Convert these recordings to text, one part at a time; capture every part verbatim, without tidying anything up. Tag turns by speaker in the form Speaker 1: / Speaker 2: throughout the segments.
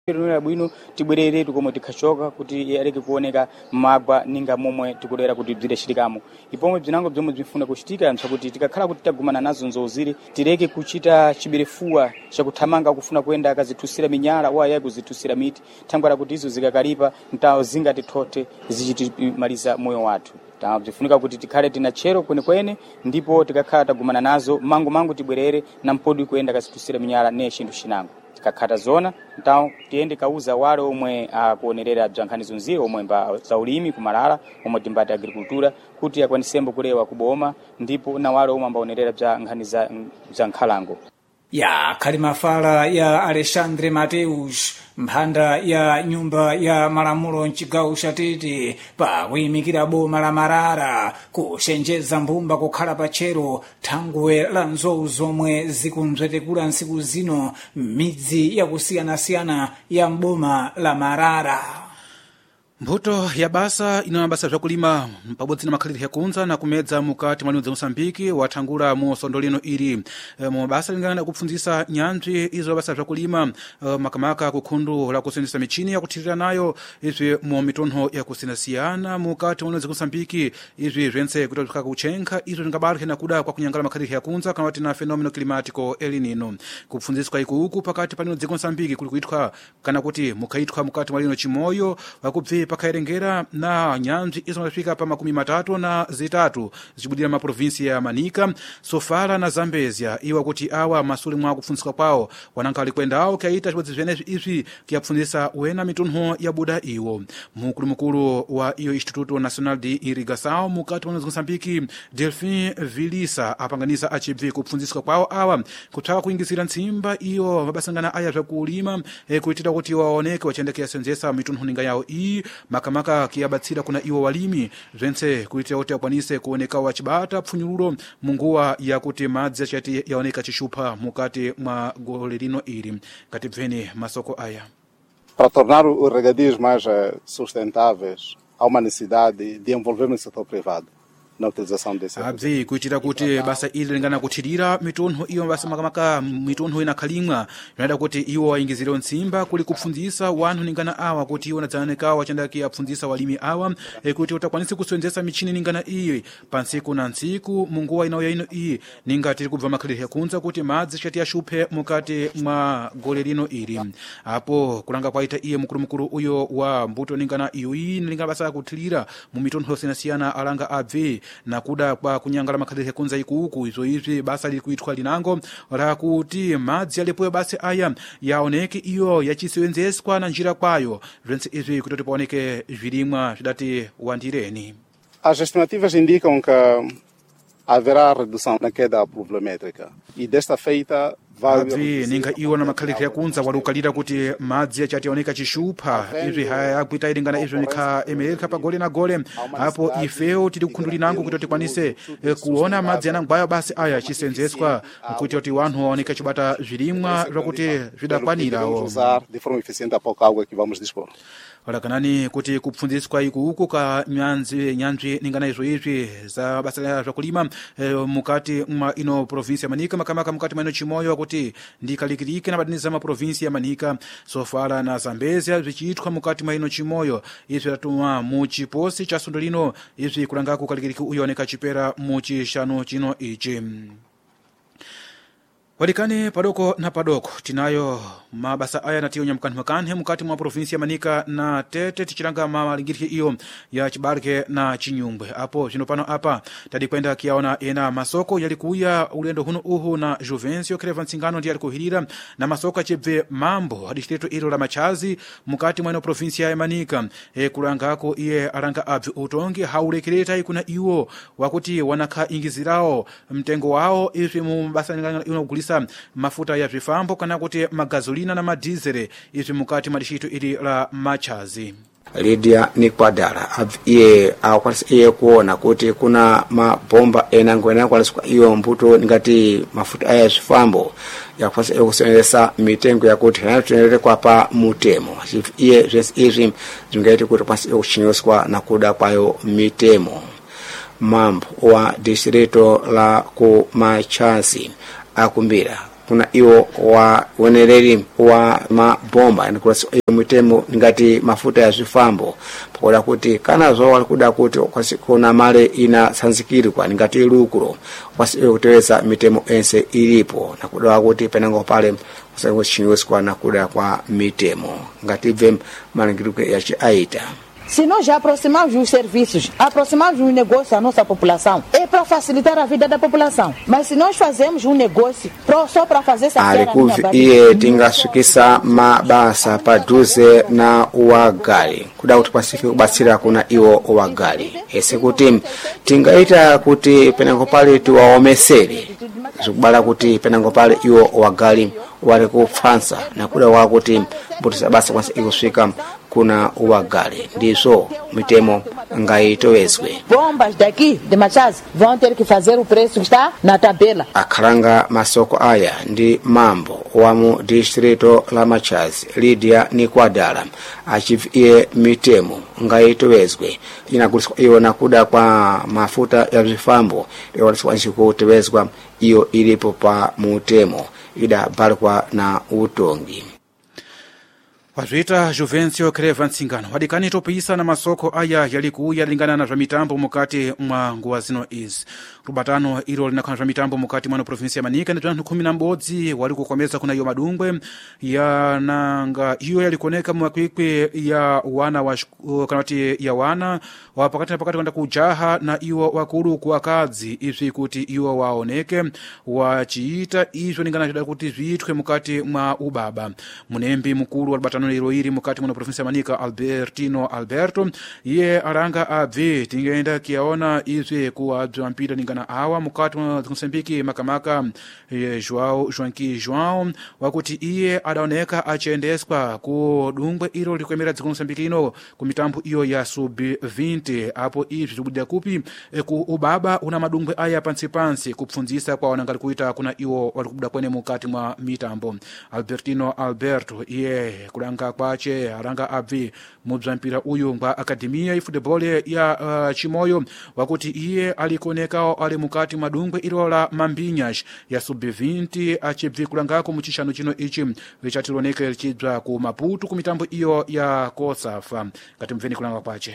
Speaker 1: Tunula bwino tibwerere tukomwe tikhachoka kuti yareke kuoneka magwa ninga momwe tikulera kuti bzire chitikamo ipomwe bzinango bzomwe bzifuna kuchitika nchakuti tikakhala kuti tagumana nazo nzoziri tireke kuchita chiberefuwa chakuthamanga kufuna kuenda akazithusira minyala waya kuzithusira miti thangwara kuti izo zikakalipa ntawo zingatithothe zichitimaliza moyo wathu ta bzifunika kuti tikhale tina chero kwene kwene ndipo tikakhala tagumana nazo mangu mangu tibwerere na mpodi kuenda akazithusira minyala ne chintu chinango kakata zona então tiende kauza wale omwe akuonerera bzankhani zonzire omwe mba za ulimi kumalala omwe timbati agricultura kuti akwanisembo kulewa kuboma ndipo na wale omwe ambaonerera bzankhani za bzankhalango
Speaker 2: ya kalimafala ya Alexandre Mateus mphanda ya nyumba ya malamulo mchigawo chatete pa kuyimikira boma la Marara kusenjeza mbumba kukhala pachero thangwe la nzowu zomwe zikumzwetekula nsiku zino midzi yakusiyana-siyana ya mboma la Marara.
Speaker 3: Mbuto ya basa ina basa vyakulima pabodzi na makhalidwe yakunza na kumedza mukati mwa Mosambiki wathangula mu sondolino ili e, mu basa lingana kupfunzisa nyanzvi izo basa vyakulima e, makamaka kukhundu la kusenzesa michini yakuthirira nayo izvi mu mitonho yakusiyana-siyana mukati mwa Mosambiki izvi zvense kutoka kuchenkha izo lingabarike na kuda kwa kunyangala makhalidwe yakunza kama tina fenomeno climático El Nino kupfunziswa iku uku pakati pa Mosambiki kuli kuitwa kana kuti mukhaitwa mukati mwa lino chimoyo wakubvi pakaerengera na nyanzvi izo mafika pa makumi matatu na zitatu zichibudira ma provinsia ya Manika, Sofala na Zambezia iwa kuti awa masuli mwa kupfunziswa kwawo wananka alikwendawo kaita chibodzi zvenezvi izvi kiyapfunzisa wena mitunho ya buda iwo mukulu mukulu wa iyo Instituto Nacional de Irrigação mukati mwa Mosambiki Delfin Vilisa apanganiza achibvi kupfunziswa kwawo awa kutsaka kuingizira ntsimba iyo mabasangana aya zvakulima e, kuitira kuti waoneke wachendekea senzesa mitunho ninga yawo iyi makamaka kiyabatsira kuna iwo walimi zvense kuitira kuti akwanise kuoneka wachibata pfunyululo munguwa ya kuti madzi achati yaoneka chishupa mukati mwa gole lino ili ngati bveni masoko aya.
Speaker 4: Para tornar os regadios mais sustentáveis, há uma necessidade de envolver no setor privado na utilização desse
Speaker 3: abzi kuitira kuti basa ili lingana kuthirira mitunho iyo basa makamaka mitunho inakhalimwa inaida kuti iwo waingizire ntsimba kuli kupfunzisa wanthu ningana awa kuti iwo nadzaoneka wachandaki apfunzisa walimi awa e, kuti utakwanise kusenzesa michini ningana iyi pansiku na ntsiku munguwa inawo yaino iyi ninga tiri kubva makhalidwe yakunza kuti madzi chati yashuphe mukati mwa gole lino ili apo kulanga kwaita iye mkulumukulu uyo wa mbuto ningana iyo iyi ningana basa kuthirira mu mitunho siyana alanga abvi na kuda kwa kunyangala makhalidwe yakunza ikuku izo izvi basa lili kuitwa linango la kuti madzi yalipoyo basi aya yaoneke iyo yachisenzeswa na njira kwayo zvense izvi kuti paoneke zvilimwa zvidati wandireni.
Speaker 4: As estimativas indicam que haverá redução na queda pluviométrica e desta feita
Speaker 3: abvi ninga iwo na makhalidwe yakunza walukalira kuti madzi achati yaoneka chishupa izvi hayakuita ilingana izvi nikha emereka pa gole na gole apo ifewo tiri kukhundu linango kuti tikwanise kuona madzi anangwayo basi aya chisenzeswa kuti kuti wanthu waoneka chibata zvilimwa zvakuti zvidakwanirawo
Speaker 4: de forma eficiente a pouca água que vamos dispor.
Speaker 3: Walakanani kuti kupfunziswa iku uku ka nyanzvi nyanzvi ningana izvo izvi za basa la zvakulima e, mukati mwa ino provinsi ya Manika makamaka mukati mwa ino chimoyo kuti ndikalikirike na badiniza ma provinsi ya Manika, Sofala na Zambezia zvichiitwa mukati mwa ino chimoyo izvi ratuma mu chiposi cha sondolino izvi kulanga kukalikiriki uyooneka chipera mu chishanu chino ichi. Walikane padoko na padoko tinayo mabasa aya natiyo nyamkani makane mukati mwa provinsi ya Manika na Tete tichilanga malingiriki iyo ya Chibarke na Chinyumbwe apo zino pano apa tadi kwenda kiaona ena masoko yalikuya ulendo huno uhu na Juvencio Kreva Nsingano ndi yalikuhirira na masoko achebve mambo hadi chiteto ilo la Machazi mukati mwa ino provinsi ya Manika e, kulangako iye aranga abvi utongi haulekereta ikuna iwo wakuti wanakha ingizirao mtengo wao ifi mu basa ningana ino kugulisa mafuta ya vifambo kana kuti magazolina na madizere izvi mukati madishito ili la Machazi.
Speaker 5: Lydia Nikwadala iye akwanisa iye kuona kuti kuna mabomba enangwena kwalisuka iyo mbuto ngati mafuta aya zvifambo yakwanisa kusenzesa mitengo yakuti hanatenere kwapa mutemo iye zvese izvi zvingaite kuti kwanisa kuchinyoswa na kuda kwayo mitemo. Mambo wa distrito la ku Machazi akumbira kuna iwo wa uneleri wa mabomba ndikulasi iyo mitemo ngati mafuta ya zvifambo pokola kuti kana zo walikuda kuti kwasi kuna male ina sanzikiri kwa ngati lukuro kwasi kuteweza mitemo ense ilipo na kudawa kuti penango pale kusango chinwesi kwa nakuda kwa mitemo ngati vem malingiruke ya chiaita.
Speaker 6: Se nós já aproximamos os serviços, aproximamos um negócio à nossa população, é para facilitar a vida da população. Mas se nós fazemos um negócio pro, só para fazer essa
Speaker 5: alikuvi iye tingasukisa mabasa paduze na uwagali kuda kuti pasifike kubatsira kuna iwo uwagali ese kuti tingaita kuti penango pale tiwaomesere zikubala kuti penango pale iwo uwagali wale kufansa na kuda wakuti mbutisa basa kwanza ikuswika kuna uwagali ndizo mitemo ngaitowezwe.
Speaker 6: Bombas daqui de Machaz vão ter que fazer o preço que está na tabela.
Speaker 5: Akharanga masoko aya ndi mambo wa mu distrito la Machaz Lydia Nikwadala achiviye mitemo ngaitowezwe inaguliswa iyo nakuda kwa mafuta ya vifambo iwaliswa nchikutewezwa iyo ilipo pa mutemo ida balkwa na utongi.
Speaker 3: Wazwita Juvencio Creva Ntsingano wadikani topisa na masoko aya yalikuya lingana na mitambo mukati mwa nguwa zino izi rubatano ilo linakana na mitambo mukati mwa provinsi ya Manika ndi anthu kumi na mbodzi walikukomeza kuna iyo madumbwe ya nanga iyo yalikoneka mwakwikwe ya wana wa kanati ya wana wapakati na pakati kwenda kujaha na iwo wakulu kuwakadzi izi kuti iwo waoneke wachiita izo lingana na kuti zvitwe mukati mwa ubaba munembi mkulu wa rubatano lero iri mukati mwa provinsi ya Manika Albertino Alberto ye aranga abve tingeenda kiaona izi kuwadzwa mpira lingana awa mukati mwa Mozambiki makamaka e, Joao Joanqui Joao wakuti iye adaoneka achendeswa ku dumbwe ilo likwemera dziko Mozambiki ino ku mitambo iyo ya sub vinte apo izi zikubudia kupi e, ku ubaba una madumbwe aya pansi pansi kupfunzisa kwa wanangali kuita kuna iwo walikubuda kwene mukati mwa mitambo. Albertino Alberto iye kulanga kwache aranga abvi mubzampira uyu ngwa akademia ifutebole ya uh, Chimoyo wakuti iye alikoneka ali mukati madungwe ilo la Mambinhas ya sub vinte achibvi kulangako muchishano chino ichi vichatiloneke chibza ku Maputo ku mitambo iyo ya Kosafa kati mveni kulanga kwache.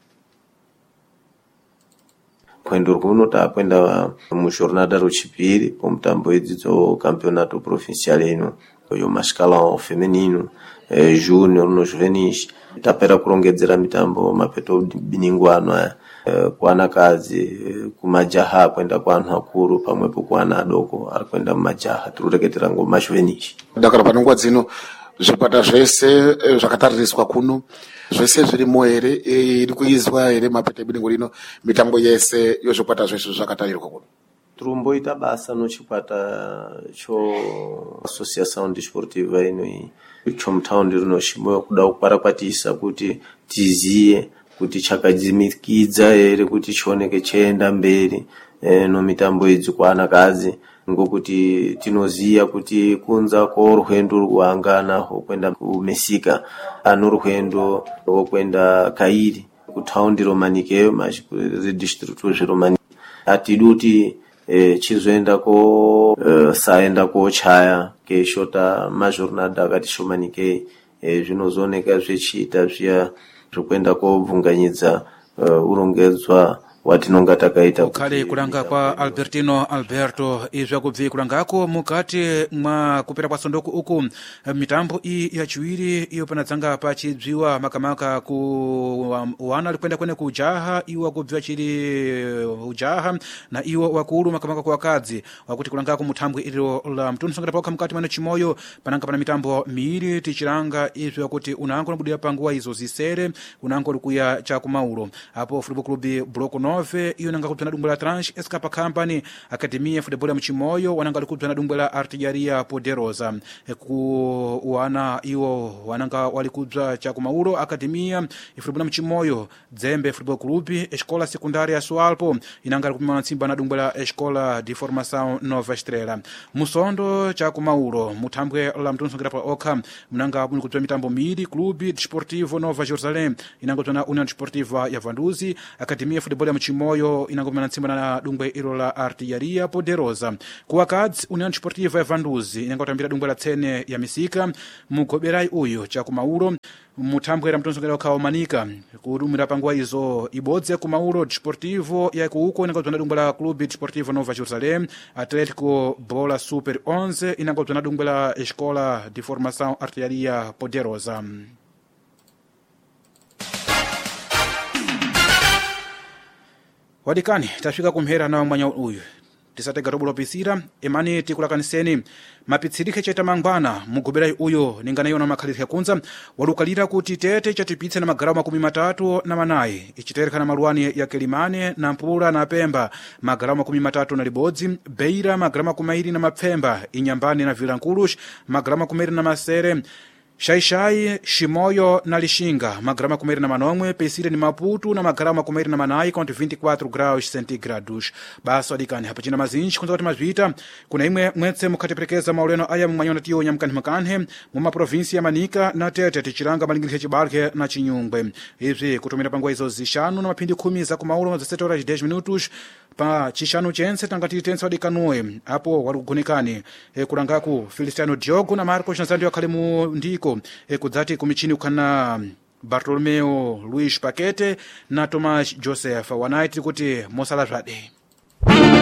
Speaker 7: Kwendo kuno takwenda mu jornada rochipiri ku mtambo idzo campeonato provincial ino yo mascala feminino eh, junior no juvenis tapera kurongedzera mitambo mapeto biningwano eh, kwana kazi eh, kumajaha kwenda kwa anhu akuru pamwepo kwana adoko arikwenda mumajaha turureketera ngo majuvenis
Speaker 8: dakara panongwa dzino zvikwata zvese zvakatariswa kuno zvese zviri moere iri kuizwa ere mapeto biningwa lino mitambo yese yozvikwata zvese zvakatarirwa kuno
Speaker 7: Trumbo itabasa no chikwata cho associação desportiva ino cho mtaundi rino Chimoyo kuda kuparakwatisa kuti tiziye kuti chakadzimikidza ere kuti chioneke chenda mberi e, no mitambo idzi kwana kazi ngokuti tinoziya kuti kunza ko ruhendo rwangana hokwenda kumesika ano ruhendo hokwenda Kairi kutaundi romanike machi distrito romanike atiduti e, chizoenda ko e, saenda ko chaya ke shota majornada akati shomanike e, zvinozoneka zvichiita zviya zvokwenda ko bvunganyidza uh, urongedzwa watinonga takaita
Speaker 3: ukale kulanga kwa Albertino Alberto izwa kubvi kulangako mukati mwa kupera kwa sondoku uku mitambo i ya chiwiri iyo panadzanga pachibviwa makamaka ku wana alikwenda kwene kujaha iwo kubviwa chiri ujaha na iwo wakulu makamaka kwa wakadzi wakuti kulangako mutambwe ilo la mtundu songera pauka mukati mwa Chimoyo pananga pana mitambo miiri tichiranga izwa kuti unango nabudira panguwa izo zisere unango likuya cha kumauro apo Football Club Bloco nove iyo nanga kupana dumbo la Tranche Escapa Company Academia Football ya Chimoyo wananga kupana dumbo la Artilleria Poderosa ku wana iyo wananga walikubza cha kumauro Academia Football ya Chimoyo Dzembe Football Club Escola Secundária Sualpo inanga kupana Simba na dumbo la Escola de Formação Nova Estrela Musondo cha kumauro mutambwe la mtundu songira pa oka mnanga kupana mitambo miri Clube Desportivo Nova Jerusalém inanga kupana União Desportiva ya Vanduzi Academia Football ya Chimoyo inangomana ntsimbana na dungwe ilo la Artilharia Poderosa. Kuwakadzi União Desportiva ya Vanduzi inangotambira dungwe la tsene ya Misika mugoberai uyu cha kumauro muthambwera mtonsongera ukhawo manika kudumira panguwa izo ibodze kumauro Desportivo ya kuuko inangotana dungwe la Clube Desportivo Nova Jerusalém. Atlético Bola Super onze inangotana dungwe la Escola de Formação Artilharia Poderosa. Wadikani tafika kumhera na mwanya uyu tisatega robo lopisira emani tikulakaniseni mapitsirike cheta mangwana mugoberai uyo ningana yona makhalirike kunza walukalira kuti tete chatipitse na magarawo makumi matatu na manayi ichitereka na maluwani ya Kelimane na Mpula na Pemba magarawo makumi matatu na libodzi, Beira magarawo makumi iri na Mapfemba, Inyambani na Vilanculos magarawo makumi iri na Masere, Xaixai, Chimoyo na Lixinga magarawo makumi iri na manomwe, Pesire ni Maputo na magarawo makumi iri na manayi konti vinte e quatro graus centígrados. Basa wadikani hapa china mazinji kunza kuti mazvita kuna imwe mwetse mukhatiprekeza mauleno aya mumanyona tiyo nyamkani makanhe muma provinsi ya Manika na Tete tichiranga malingirishe Chibalke na Chinyungwe. Izi kutumira panguwa izo zishanu na mapindi kumi za kumaulo za sete horas dez minutos pa chishanu chense tangatiri tense wadikanuwe apo walikugonekani e, kulangaku Feliciano Diogo na Marcos Nazandio akhale mu ndiko e, kudzati kumichini ukhana Bartolomeo Luis Paquete na Tomás Joseph wanaiti kuti mosala zvade.